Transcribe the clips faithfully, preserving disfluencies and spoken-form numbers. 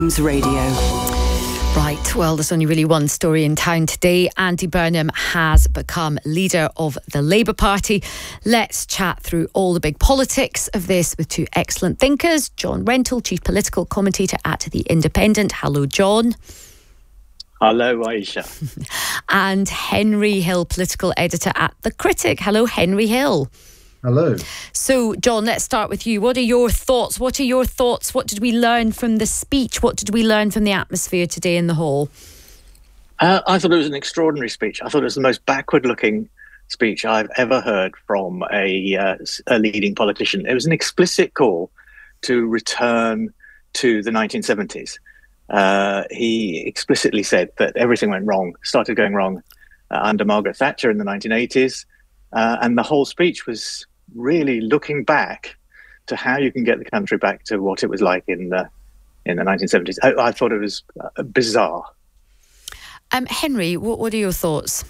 Radio. Right, well, there's only really one story in town today. Andy Burnham has become leader of the Labour Party. Let's chat through all the big politics of this with two excellent thinkers. John Rentoul, chief political commentator at The Independent. Hello, John. Hello, Aisha. And Henry Hill, political editor at The Critic. Hello, Henry Hill. Hello. So, John, let's start with you. What are your thoughts? What are your thoughts? What did we learn from the speech? What did we learn from the atmosphere today in the hall? Uh, I thought it was an extraordinary speech. I thought it was the most backward-looking speech I've ever heard from a, uh, a leading politician. It was an explicit call to return to the nineteen seventies. Uh, he explicitly said that everything went wrong, started going wrong uh, under Margaret Thatcher in the nineteen eighties. Uh, and the whole speech was really looking back to how you can get the country back to what it was like in the in the nineteen seventies. I, I thought it was uh, bizarre. Um, Henry, what, what are your thoughts?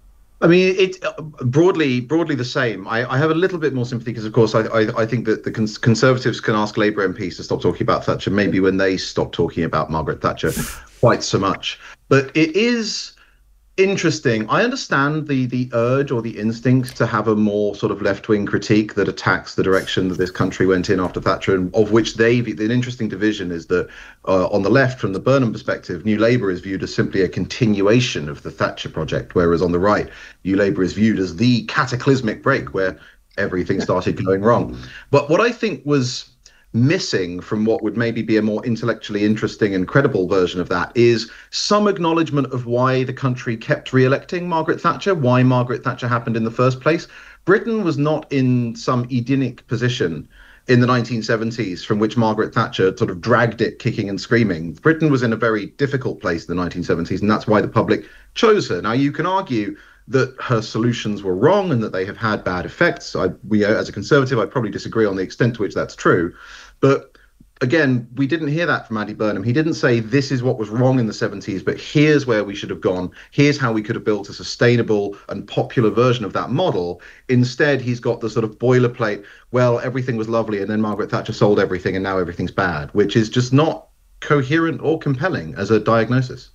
I mean, it uh, broadly broadly the same. I, I have a little bit more sympathy because, of course, I I, I think that the cons- Conservatives can ask Labour M Ps to stop talking about Thatcher, maybe when they stop talking about Margaret Thatcher quite so much. But it is interesting. I understand the the urge or the instinct to have a more sort of left-wing critique that attacks the direction that this country went in after Thatcher, and of which they an interesting division is that uh, on the left, from the Burnham perspective, New Labour is viewed as simply a continuation of the Thatcher project, whereas on the right, New Labour is viewed as the cataclysmic break where everything started going wrong. But what I think was missing from what would maybe be a more intellectually interesting and credible version of that is some acknowledgement of why the country kept re-electing Margaret Thatcher, why Margaret Thatcher happened in the first place. Britain was not in some Edenic position in the nineteen seventies from which Margaret Thatcher sort of dragged it kicking and screaming. Britain was in a very difficult place in the nineteen seventies, and that's why the public chose her. Now, you can argue that her solutions were wrong and that they have had bad effects. I, we, as a Conservative, I probably disagree on the extent to which that's true. But again, we didn't hear that from Andy Burnham. He didn't say this is what was wrong in the seventies, but here's where we should have gone. Here's how we could have built a sustainable and popular version of that model. Instead, he's got the sort of boilerplate, well, everything was lovely and then Margaret Thatcher sold everything and now everything's bad, which is just not coherent or compelling as a diagnosis.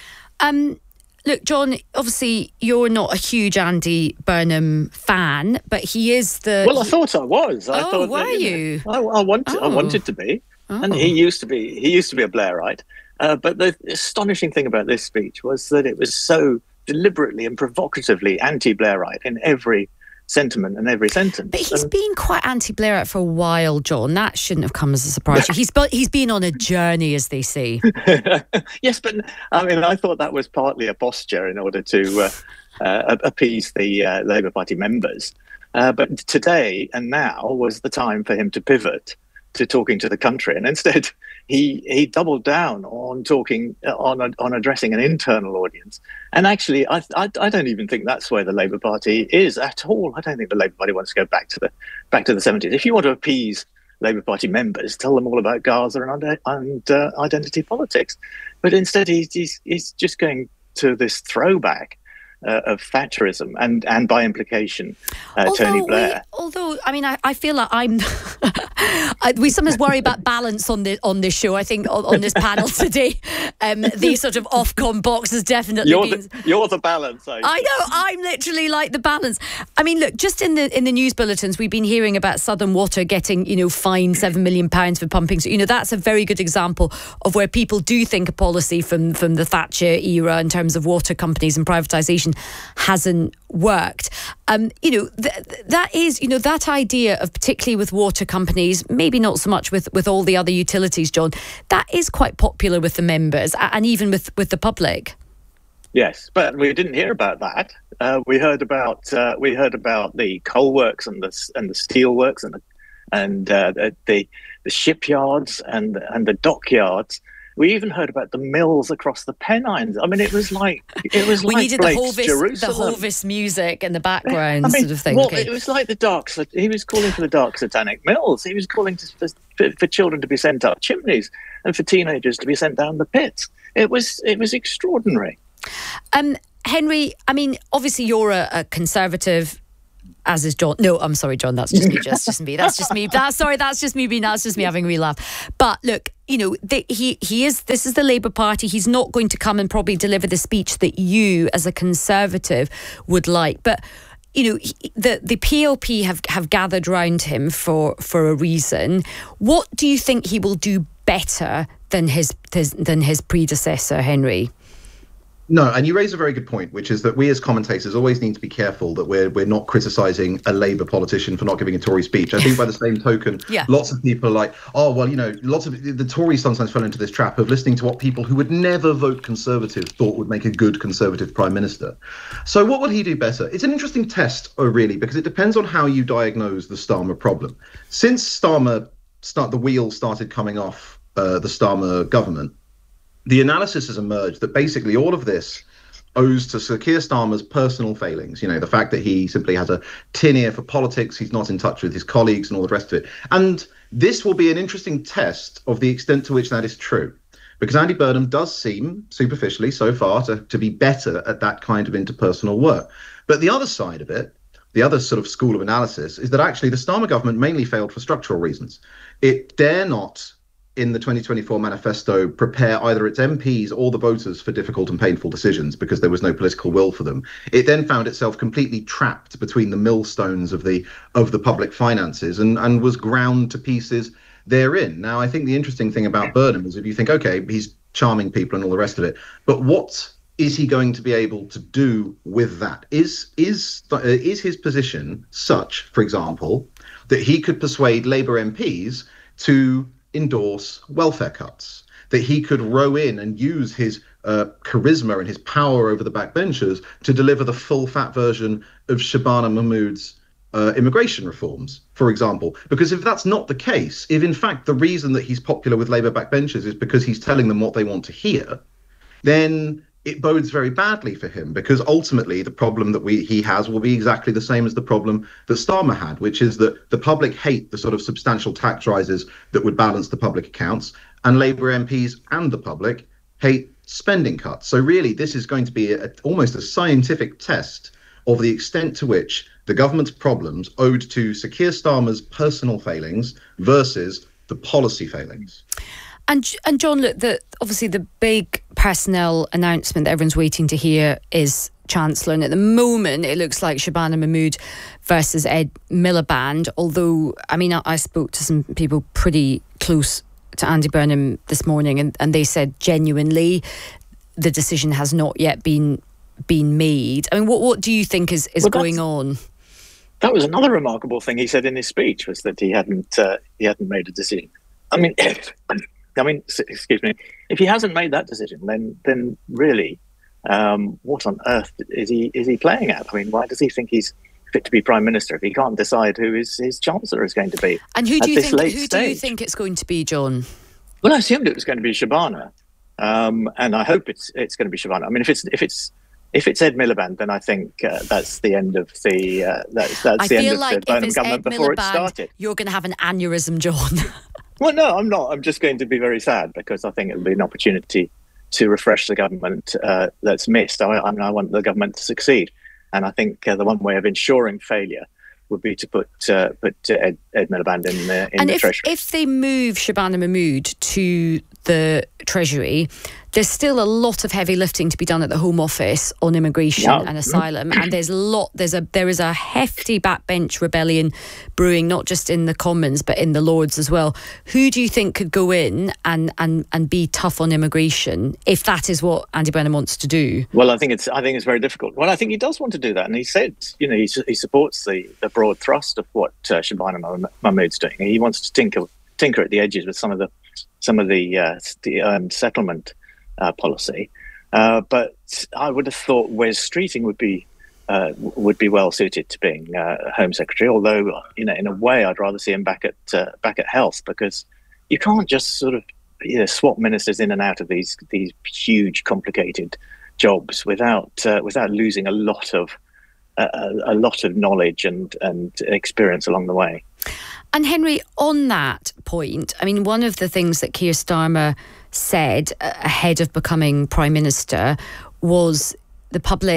Um. Look, John, obviously you're not a huge Andy Burnham fan, but he is the... Well, I thought I was. I oh, thought were that, you? you? Know, I, I, wanted, oh. I wanted to be. Oh. And he used to be He used to be a Blairite. Uh, but the astonishing thing about this speech was that it was so deliberately and provocatively anti-Blairite in every sentiment and every sentence. But he's and, been quite anti-Blairite for a while, John. That shouldn't have come as a surprise. he's he's been on a journey, as they say. Yes, but I mean, I thought that was partly a posture in order to uh, uh, appease the uh, Labour Party members. Uh, but today and now was the time for him to pivot to talking to the country, and instead he he doubled down on talking uh, on on addressing an internal audience. And actually, I, I I don't even think that's where the Labour Party is at all. I don't think the Labour Party wants to go back to the back to the seventies. If you want to appease Labour Party members, tell them all about Gaza and, and uh, identity politics. But instead, he's, he's he's just going to this throwback Uh, of Thatcherism and, and by implication, uh, although Tony Blair. We, although, I mean, I, I feel like I'm... I, we sometimes worry about balance on, the, on this show. I think on, on this panel today, um, the sort of Ofcom box has definitely you're been... The, you're the balance, I, I know, I'm literally like the balance. I mean, look, just in the in the news bulletins, we've been hearing about Southern Water getting, you know, fined seven million pounds for pumping. So, you know, that's a very good example of where people do think a policy from, from the Thatcher era in terms of water companies and privatisation hasn't worked. Um, you know, th- that is, you know, that idea of, particularly with water companies, maybe not so much with, with all the other utilities, John, that is quite popular with the members and even with, with the public. Yes, but we didn't hear about that. Uh, we heard about uh, we heard about the coal works and the and the steel works and the, and uh, the, the the shipyards and and the dockyards. We even heard about the mills across the Pennines. I mean, it was like it was we like needed Blake's the Hovis, Jerusalem. the Hovis music in the background, I mean, sort of thing. Well, okay. It was like the dark. He was calling for the dark satanic mills. He was calling to, for, for children to be sent up chimneys and for teenagers to be sent down the pits. It was it was extraordinary. Um, Henry, I mean, obviously you're a, a Conservative. as is John. No, I'm sorry, John. That's just me. That's just me. That's just me. That's sorry. That's just me being. That's just me having a wee laugh. But look, you know, the, he he is. This is the Labour Party. He's not going to come and probably deliver the speech that you, as a Conservative, would like. But you know, he, the the P L P have have gathered round him for for a reason. What do you think he will do better than his, his than his predecessor, Henry? No, and you raise a very good point, which is that we as commentators always need to be careful that we're we're not criticising a Labour politician for not giving a Tory speech. I think by the same token, yeah. lots of people are like, oh, well, you know, lots of the Tories sometimes fell into this trap of listening to what people who would never vote Conservative thought would make a good Conservative Prime Minister. So what will he do better? It's an interesting test, oh, really, because it depends on how you diagnose the Starmer problem. Since Starmer, start the wheel started coming off uh, the Starmer government, the analysis has emerged that basically all of this owes to Sir Keir Starmer's personal failings. You know, the fact that he simply has a tin ear for politics, he's not in touch with his colleagues and all the rest of it. And this will be an interesting test of the extent to which that is true, because Andy Burnham does seem, superficially so far, to, to be better at that kind of interpersonal work. But the other side of it, the other sort of school of analysis, is that actually the Starmer government mainly failed for structural reasons. It dare not, in the twenty twenty-four manifesto, prepare either its M Ps or the voters for difficult and painful decisions because there was no political will for them. It then found itself completely trapped between the millstones of the of the public finances and, and was ground to pieces therein. Now, I think the interesting thing about Burnham is if you think, OK, he's charming people and all the rest of it, but what is he going to be able to do with that? Is is uh, is his position such, for example, that he could persuade Labour M Ps to endorse welfare cuts, that he could row in and use his uh, charisma and his power over the backbenchers to deliver the full fat version of Shabana Mahmood's uh, immigration reforms, for example? Because if that's not the case, if in fact the reason that he's popular with Labour backbenchers is because he's telling them what they want to hear, then it bodes very badly for him, because ultimately the problem that we he has will be exactly the same as the problem that Starmer had, which is that the public hate the sort of substantial tax rises that would balance the public accounts, and Labour M Ps and the public hate spending cuts. So really, this is going to be a, almost a scientific test of the extent to which the government's problems owed to Sir Keir Starmer's personal failings versus the policy failings. And and John, look, the, obviously the big personnel announcement that everyone's waiting to hear is Chancellor. And at the moment, it looks like Shabana Mahmood versus Ed Miliband. Although, I mean, I, I spoke to some people pretty close to Andy Burnham this morning, and, and they said genuinely the decision has not yet been been made. I mean, what, what do you think is, is well, going on? That was another remarkable thing he said in his speech, was that he hadn't uh, he hadn't made a decision. I mean... I mean, excuse me, if he hasn't made that decision, then then really, um, what on earth is he is he playing at? I mean, why does he think he's fit to be Prime Minister if he can't decide who his, his Chancellor is going to be? And who do you think? Who stage? do you think it's going to be, John? Well, I assumed it was going to be Shabana, um, and I hope it's it's going to be Shabana. I mean, if it's if it's if it's Ed Miliband, then I think uh, that's the end of the uh, that's that's I the end feel of like the Burnham if government Ed before Miliband, it started. You're going to have an aneurysm, John. Well, no, I'm not. I'm just going to be very sad because I think it'll be an opportunity to refresh the government uh, that's missed. I, I mean, I want the government to succeed, and I think uh, the one way of ensuring failure would be to put uh, put Ed, Ed Miliband in the in and the if, Treasury. if they move Shabana Mahmood to the Treasury, there's still a lot of heavy lifting to be done at the Home Office on immigration yeah. and asylum, and there's a lot. There's a there is a hefty backbench rebellion brewing, not just in the Commons but in the Lords as well. Who do you think could go in and and and be tough on immigration if that is what Andy Burnham wants to do? Well, I think it's I think it's very difficult. Well, I think he does want to do that, and he said, you know, he he supports the, the broad thrust of what uh, Shabana Mahmood's doing. He wants to tinker tinker at the edges with some of the some of the uh, the um, settlement uh, policy, uh, but I would have thought Wes Streeting would be uh, would be well suited to being uh, Home Secretary. Although, you know, in a way, I'd rather see him back at uh, back at Health, because you can't just sort of you know, swap ministers in and out of these these huge, complicated jobs without uh, without losing a lot of uh, a lot of knowledge and and experience along the way. And Henry, on that point, I mean, one of the things that Keir Starmer said uh, ahead of becoming Prime Minister was the public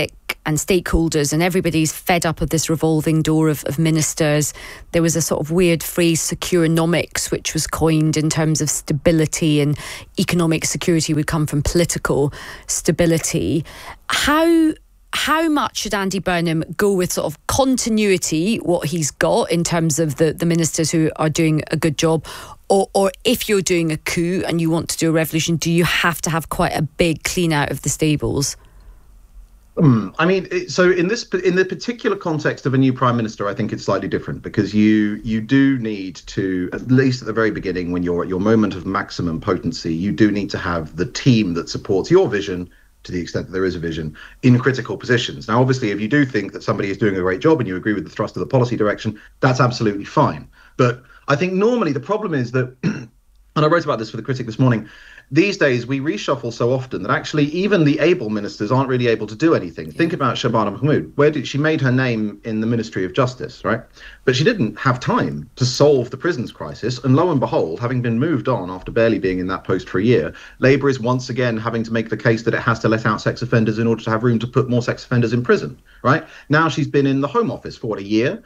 and stakeholders, and everybody's fed up of this revolving door of, of ministers. There was a sort of weird phrase, securonomics, which was coined in terms of stability, and economic security would come from political stability. How how much should Andy Burnham go with sort of continuity, what he's got in terms of the, the ministers who are doing a good job, or, or if you're doing a coup and you want to do a revolution, do you have to have quite a big clean out of the stables? Um, I mean, it- so in this in the particular context of a new prime minister, I think it's slightly different, because you you do need to, at least at the very beginning, when you're at your moment of maximum potency, you do need to have the team that supports your vision, to the extent that there is a vision, in critical positions. Now, obviously, if you do think that somebody is doing a great job and you agree with the thrust of the policy direction, that's absolutely fine. But I think normally the problem is that, and I wrote about this for The Critic this morning, these days we reshuffle so often that actually even the able ministers aren't really able to do anything. Think about Shabana Mahmood. Where did she made her name in the Ministry of Justice, right? But she didn't have time to solve the prisons crisis. And lo and behold, having been moved on after barely being in that post for a year, Labour is once again having to make the case that it has to let out sex offenders in order to have room to put more sex offenders in prison, right? Now she's been in the Home Office for what, a year?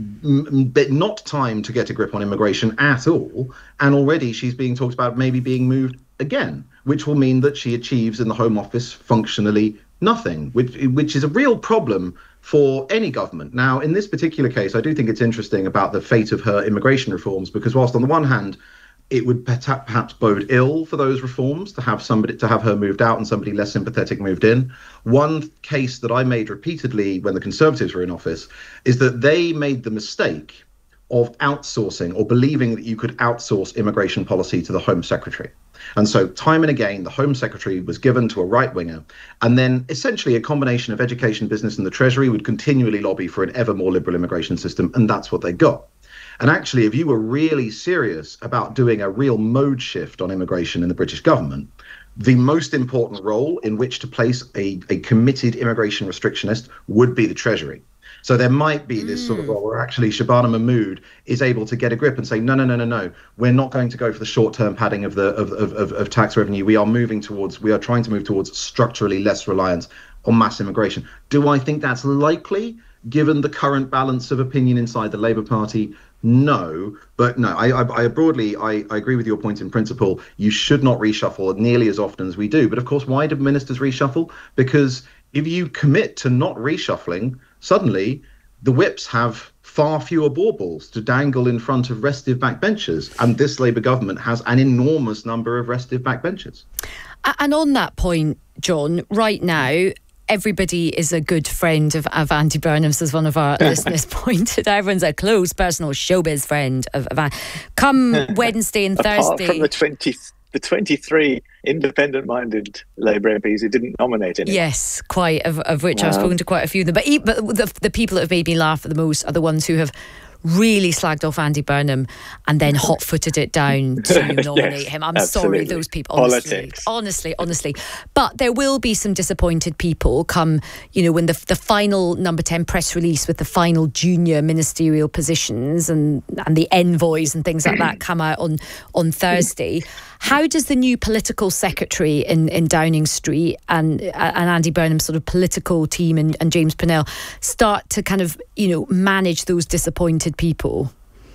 But not time to get a grip on immigration at all. And already she's being talked about maybe being moved again, which will mean that she achieves in the Home Office functionally nothing, which which is a real problem for any government. Now, in this particular case, I do think it's interesting about the fate of her immigration reforms, because whilst on the one hand, it would perhaps bode ill for those reforms to have somebody to have her moved out and somebody less sympathetic moved in. One case that I made repeatedly when the Conservatives were in office is that they made the mistake of outsourcing, or believing that you could outsource immigration policy to the Home Secretary. And so time and again, the Home Secretary was given to a right-winger, and then essentially a combination of education, business and the Treasury would continually lobby for an ever more liberal immigration system, and that's what they got. And actually, if you were really serious about doing a real mode shift on immigration in the British government, the most important role in which to place a, a committed immigration restrictionist would be the Treasury. So there might be this mm. sort of role where actually Shabana Mahmood is able to get a grip and say, no, no, no, no, no, we're not going to go for the short-term padding of the of, of, of, of tax revenue. We are moving towards, we are trying to move towards structurally less reliance on mass immigration. Do I think that's likely, given the current balance of opinion inside the Labour Party? No, but no, I, I, I broadly, I, I agree with your point in principle. You should not reshuffle nearly as often as we do. But of course, why do ministers reshuffle? Because if you commit to not reshuffling, suddenly the whips have far fewer baubles to dangle in front of restive backbenchers. And this Labour government has an enormous number of restive backbenchers. And on that point, John, right now, everybody is a good friend of, of Andy Burnham's, as one of our listeners pointed. Everyone's a close personal showbiz friend of, of Andy. Come Wednesday and Apart Thursday. from the twenty, the twenty-three independent-minded Labour M Ps who didn't nominate anyone. Yes, quite, of, of which wow. I've spoken to quite a few of them. But, e- but the, the people that have made me laugh the most are the ones who have really slagged off Andy Burnham and then hot-footed it down to nominate yes, him. I'm absolutely. sorry, those people. Honestly, Politics. honestly, honestly. But there will be some disappointed people come, you know, when the the final number ten press release with the final junior ministerial positions and and the envoys and things like that come out on on Thursday. How does the new political secretary in, in Downing Street and and Andy Burnham's sort of political team and, and James Purnell start to kind of, you know, manage those disappointed people?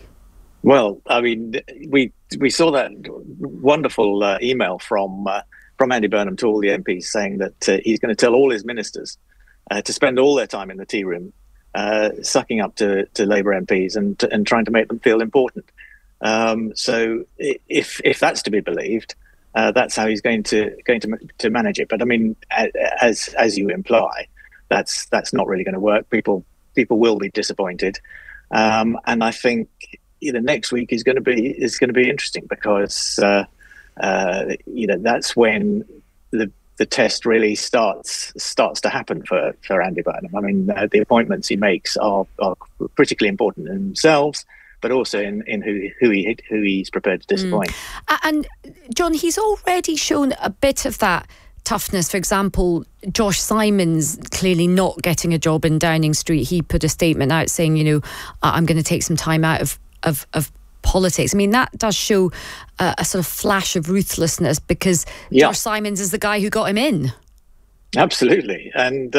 Well, I mean, we we saw that wonderful uh, email from uh, from Andy Burnham to all the M Ps saying that uh, he's going to tell all his ministers uh, to spend all their time in the tea room, uh, sucking up to, to Labour M Ps and and trying to make them feel important. Um, so if if that's to be believed, uh, that's how he's going to going to to manage it. But I mean, as as you imply, that's that's not really going to work. People people will be disappointed, um, and I think you know next week is going to be is going to be interesting because uh, uh, you know that's when the the test really starts starts to happen for for Andy Burnham. I mean, uh, the appointments he makes are are critically important in themselves, but also in, in who who he who he's prepared to disappoint. Mm. And John, he's already shown a bit of that toughness. For example, Josh Simons clearly not getting a job in Downing Street. He put a statement out saying, you know, I'm going to take some time out of of, of politics. I mean, that does show a, a sort of flash of ruthlessness because yeah. Josh Simons is the guy who got him in. Absolutely, and uh,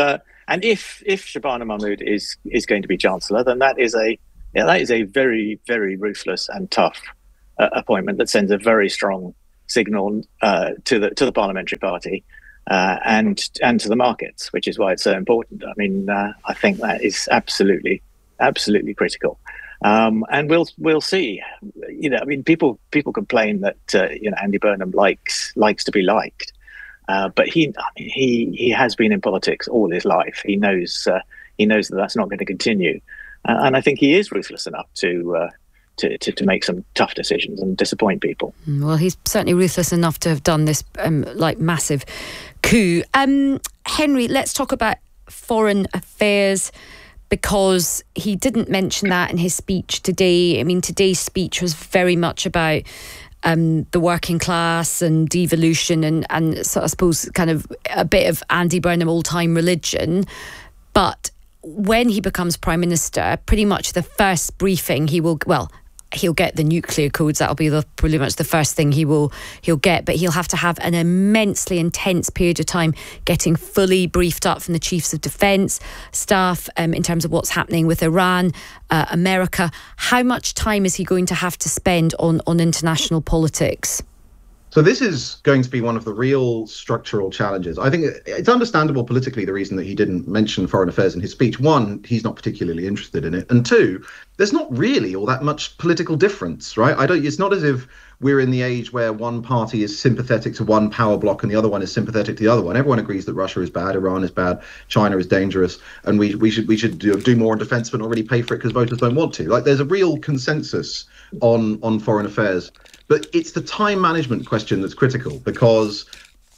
and if if Shabana Mahmood is is going to be Chancellor, then that is a yeah, that is a very very ruthless and tough uh, appointment that sends a very strong signal uh, to the to the parliamentary party uh, and and to the markets, which is why it's so important. I mean, uh, I think that is absolutely absolutely critical. Um, and we'll we'll see. You know, I mean, people people complain that uh, you know Andy Burnham likes likes to be liked, uh, but he I mean, he he has been in politics all his life. He knows uh, he knows that that's not going to continue, uh, and I think he is ruthless enough to, uh, to to to make some tough decisions and disappoint people. Well, he's certainly ruthless enough to have done this um, like massive coup. Um, Henry, let's talk about foreign affairs, because he didn't mention that in his speech today. I mean, today's speech was very much about um, the working class and devolution and, and so I suppose kind of a bit of Andy Burnham old-time religion. But when he becomes Prime Minister, pretty much the first briefing he will, well, he'll get the nuclear codes. That'll be the, pretty much the first thing he will he'll get. But he'll have to have an immensely intense period of time getting fully briefed up from the chiefs of defence staff um, in terms of what's happening with Iran, uh, America. How much time is he going to have to spend on on international politics? So this is going to be one of the real structural challenges. I think it's understandable politically the reason that he didn't mention foreign affairs in his speech. One, he's not particularly interested in it. And two, there's not really all that much political difference, right? I don't. It's not as if we're in the age where one party is sympathetic to one power bloc and the other one is sympathetic to the other one. Everyone agrees that Russia is bad, Iran is bad, China is dangerous, and we we should we should do, do more on defence but not really pay for it because voters don't want to. Like, there's a real consensus on on foreign affairs. But it's the time management question that's critical, because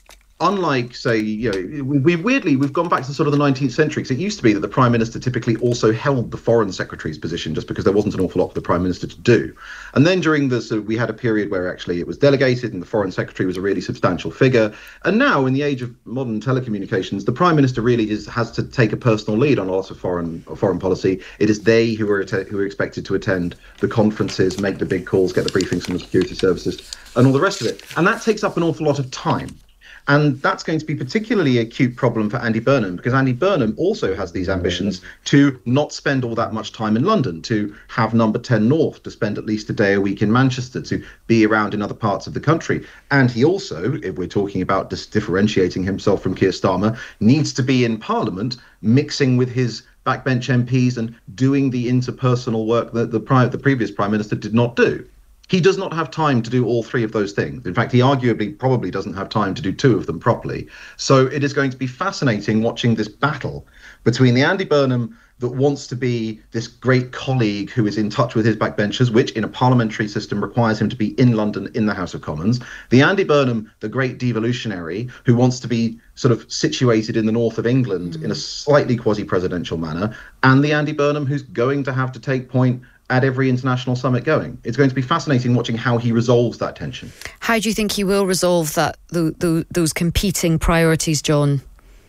unlike, say, you know, we, we weirdly, we've gone back to sort of the nineteenth century, because it used to be that the Prime Minister typically also held the Foreign Secretary's position just because there wasn't an awful lot for the Prime Minister to do. And then during the, so we had a period where actually it was delegated and the Foreign Secretary was a really substantial figure. And now, in the age of modern telecommunications, the Prime Minister really is, has to take a personal lead on a lot of foreign foreign policy. It is they who are, who are expected to attend the conferences, make the big calls, get the briefings from the security services, and all the rest of it. And that takes up an awful lot of time. And that's going to be particularly acute problem for Andy Burnham, because Andy Burnham also has these ambitions to not spend all that much time in London, to have Number ten North, to spend at least a day a week in Manchester, to be around in other parts of the country. And he also, if we're talking about dis- differentiating himself from Keir Starmer, needs to be in Parliament, mixing with his backbench M Ps and doing the interpersonal work that the, pri- the previous Prime Minister did not do. He does not have time to do all three of those things. In fact, he arguably probably doesn't have time to do two of them properly. So it is going to be fascinating watching this battle between the Andy Burnham that wants to be this great colleague who is in touch with his backbenchers, which in a parliamentary system requires him to be in London in the House of Commons. The Andy Burnham, the great devolutionary, who wants to be sort of situated in the north of England mm. in a slightly quasi-presidential manner. And the Andy Burnham who's going to have to take point at every international summit going. It's going to be fascinating watching how he resolves that tension. How do you think he will resolve that the, the, those competing priorities, John?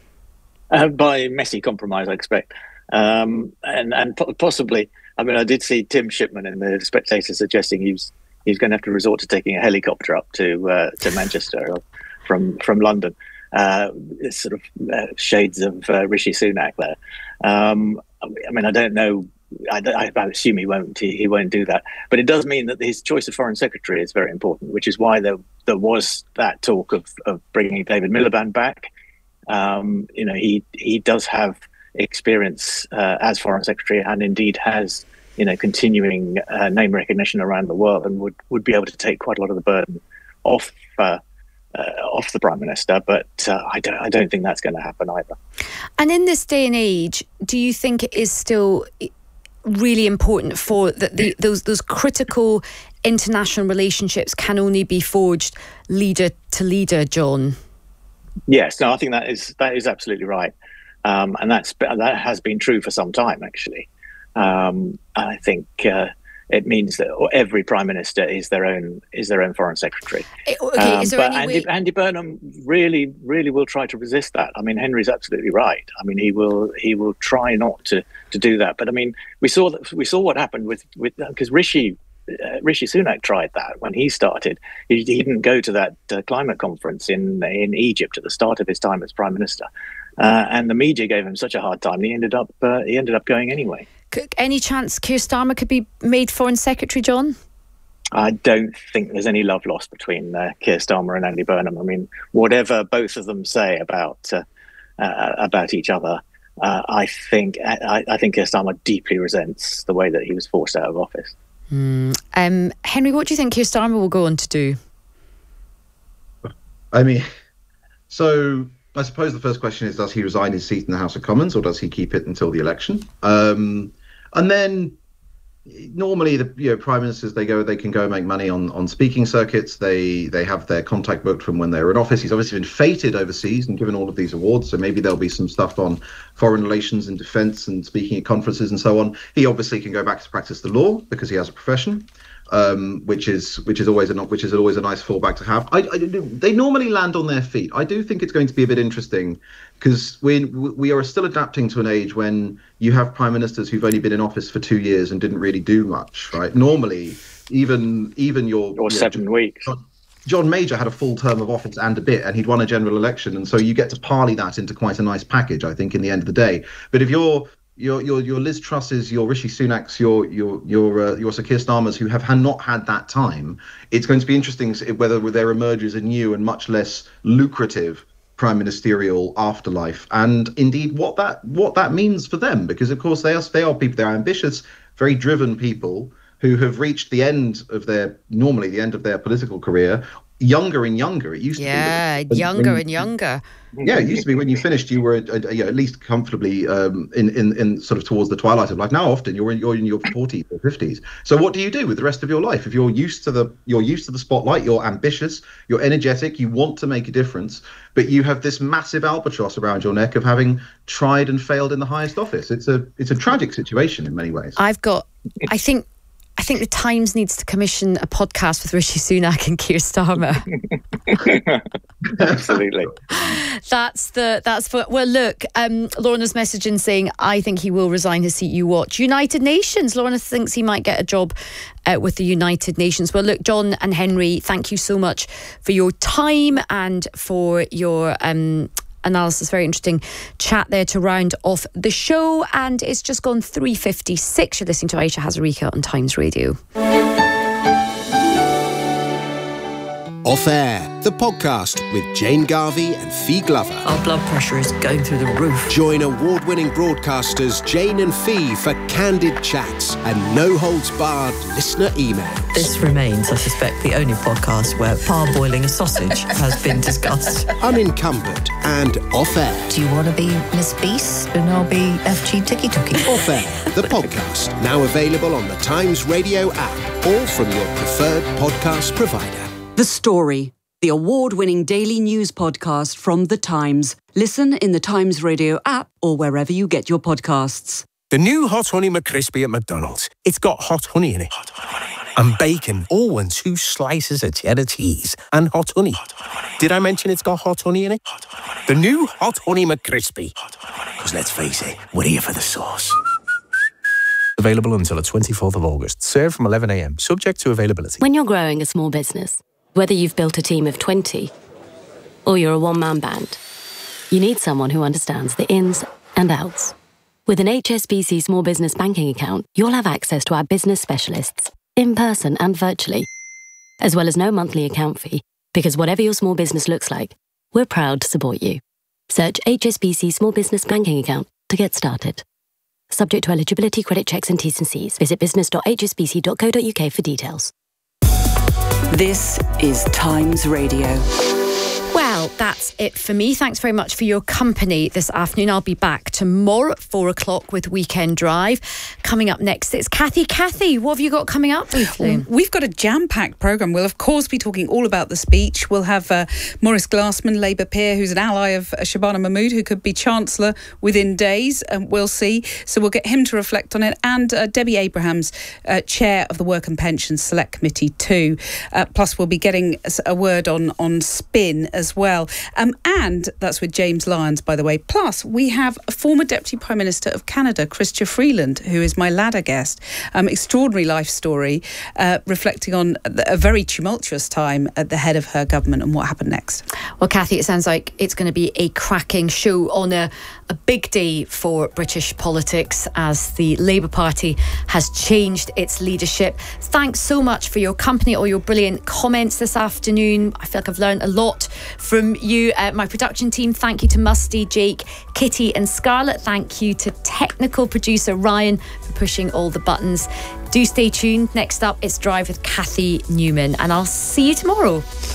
Uh, by messy compromise, I expect. Um, and and possibly, I mean, I did see Tim Shipman in the Spectator suggesting he's he's going to have to resort to taking a helicopter up to uh, to Manchester from from London. Uh, it's sort of uh, shades of uh, Rishi Sunak there. Um, I mean, I don't know. I, I assume he won't. He, he won't do that. But it does mean that his choice of foreign secretary is very important, which is why there there was that talk of, of bringing David Miliband back. Um, you know, he he does have experience uh, as foreign secretary, and indeed has you know continuing uh, name recognition around the world, and would, would be able to take quite a lot of the burden off uh, uh, off the Prime Minister. But uh, I don't I don't think that's going to happen either. And in this day and age, do you think it is still really important for that the, those those critical international relationships can only be forged leader to leader, John? Yes, no, I think that is that is absolutely right, um, and that's that has been true for some time actually. Um, I think uh, it means that every prime minister is their own is their own foreign secretary. Okay, um, is there but any Andy, way... Andy Burnham really, really will try to resist that. I mean, Henry's absolutely right. I mean, he will he will try not to, to do that. But I mean, we saw that we saw what happened with with because Rishi uh, Rishi Sunak tried that when he started. He, he didn't go to that uh, climate conference in in Egypt at the start of his time as prime minister. uh, and the media gave him such a hard time. He ended up uh, he ended up going anyway. Any chance Keir Starmer could be made Foreign Secretary, John? I don't think there's any love lost between uh, Keir Starmer and Andy Burnham. I mean, whatever both of them say about uh, uh, about each other, uh, I think I, I think Keir Starmer deeply resents the way that he was forced out of office. Mm. Um, Henry, what do you think Keir Starmer will go on to do? I mean, so I suppose the first question is, does he resign his seat in the House of Commons, or does he keep it until the election? Um, and then normally the you know prime ministers, they go they can go make money on on speaking circuits. They they have their contact booked from when they were in office. He's obviously been feted overseas and given all of these awards, so maybe there'll be some stuff on foreign relations and defence and speaking at conferences and so on. He obviously can go back to practice the law because he has a profession, um, which is which is always a which is always a nice fallback to have. I, I they normally land on their feet. I do think it's going to be a bit interesting, because we we are still adapting to an age when you have prime ministers who've only been in office for two years and didn't really do much, right? Normally, even even your or you seven know, weeks. John, John Major had a full term of office and a bit, and he'd won a general election, and so you get to parley that into quite a nice package, I think, in the end of the day. But if you're Your your your Liz Trusses, your Rishi Sunaks, your your your uh, your Sir Keir Starmers who have not had that time, it's going to be interesting whether there emerges a new and much less lucrative prime ministerial afterlife, and indeed what that what that means for them, because of course they are they are people, they're ambitious, very driven people who have reached the end of their normally the end of their political career. Younger and younger. It used yeah, to be. Yeah, younger when, and younger. Yeah, it used to be when you finished, you were uh, you know, at least comfortably um, in, in in sort of towards the twilight of life. Now, often you're in you're in your forties or fifties. So, what do you do with the rest of your life? If you're used to the you're used to the spotlight, you're ambitious, you're energetic, you want to make a difference, but you have this massive albatross around your neck of having tried and failed in the highest office. It's a it's a tragic situation in many ways. I've got, I think. I think the Times needs to commission a podcast with Rishi Sunak and Keir Starmer. Absolutely. That's the that's for well. Look, um, Lorna's messaging saying I think he will resign his seat. You watch. United Nations. Lorna thinks he might get a job uh, with the United Nations. Well, look, John and Henry, thank you so much for your time and for your um. analysis. Very interesting chat there to round off the show, and it's just gone three fifty-six. You're listening to Aisha Hazarika on Times Radio. Off Air, the podcast with Jane Garvey and Fee Glover. Our blood pressure is going through the roof. Join award-winning broadcasters Jane and Fee for candid chats and no-holds-barred listener emails. This remains, I suspect, the only podcast where parboiling a sausage has been discussed. Unencumbered and Off Air. Do you want to be Miss Beast and I'll be F G Tiki Tuki? Off Air, the podcast, now available on the Times Radio app or from your preferred podcast provider. The Story, the award-winning daily news podcast from The Times. Listen in the Times Radio app or wherever you get your podcasts. The new Hot Honey McCrispy at McDonald's. It's got hot honey in it. Hot honey, honey. And bacon, all and two slices of cheddar cheese and hot honey. Hot honey. Did I mention it's got hot honey in it? Hot honey. The new Hot Honey McCrispy. Because let's face it, we're here for the sauce. Available until the twenty-fourth of August. Served from eleven a.m. Subject to availability. When you're growing a small business, whether you've built a team of twenty or you're a one-man band, you need someone who understands the ins and outs. With an H S B C Small Business Banking account, you'll have access to our business specialists, in person and virtually, as well as no monthly account fee, because whatever your small business looks like, we're proud to support you. Search H S B C Small Business Banking account to get started. Subject to eligibility, credit checks and T's and C's. Visit business dot h s b c dot co dot u k for details. This is Times Radio. Well, that's it for me. Thanks very much for your company this afternoon. I'll be back tomorrow at four o'clock with Weekend Drive. Coming up next, it's Kathy. Kathy, what have you got coming up briefly? We've got a jam-packed programme. We'll, of course, be talking all about the speech. We'll have uh, Maurice Glassman, Labour peer, who's an ally of uh, Shabana Mahmood, who could be Chancellor within days, and we'll see. So we'll get him to reflect on it. And uh, Debbie Abrahams, uh, Chair of the Work and Pensions Select Committee too. Uh, plus, we'll be getting a word on, on spin as well. well. Um, and that's with James Lyons, by the way. Plus, we have a former Deputy Prime Minister of Canada, Chrystia Freeland, who is my ladder guest. Um, extraordinary life story, uh, reflecting on a very tumultuous time at the head of her government and what happened next. Well, Kathy, it sounds like it's going to be a cracking show on a, a big day for British politics as the Labour Party has changed its leadership. Thanks so much for your company, all your brilliant comments this afternoon. I feel like I've learned a lot from you. Uh, my production team, thank you to Musty, Jake, Kitty and Scarlett. Thank you to technical producer Ryan for pushing all the buttons. Do stay tuned. Next up, it's Drive with Kathy Newman, and I'll see you tomorrow.